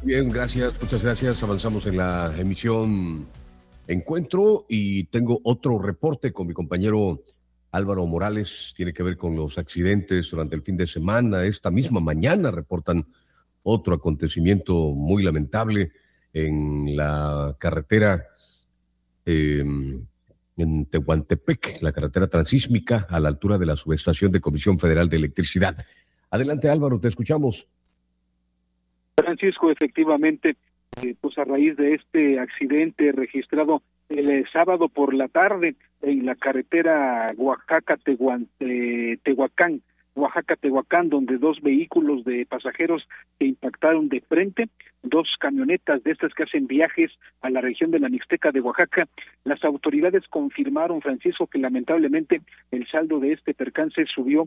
Bien, gracias, muchas gracias. Avanzamos en la emisión Encuentro y tengo otro reporte con mi compañero Álvaro Morales. Tiene que ver con los accidentes durante el fin de semana. Esta misma mañana reportan otro acontecimiento muy lamentable en la carretera eh, en Tehuantepec, la carretera transísmica a la altura de la subestación de Comisión Federal de Electricidad. Adelante, Álvaro, te escuchamos. Francisco, efectivamente, pues a raíz de este accidente registrado el sábado por la tarde en la carretera Oaxaca-Tehuacán, donde dos vehículos de pasajeros se impactaron de frente, dos camionetas de estas que hacen viajes a la región de la Mixteca de Oaxaca. Las autoridades confirmaron, Francisco, que lamentablemente el saldo de este percance subió